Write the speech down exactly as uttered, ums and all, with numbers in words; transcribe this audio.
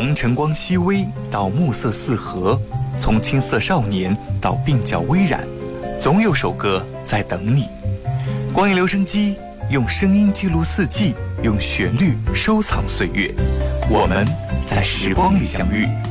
从晨光熹微到暮色四合，从青涩少年到鬓角微染，总有首歌在等你。光影留声机用声音记录四季，用旋律收藏岁月。我们在时光里相遇。